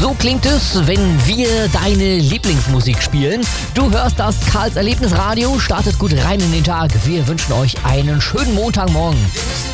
So klingt es, wenn wir deine Lieblingsmusik spielen. Du hörst das Karls Erlebnisradio, startet gut rein in den Tag. Wir wünschen euch einen schönen Montagmorgen.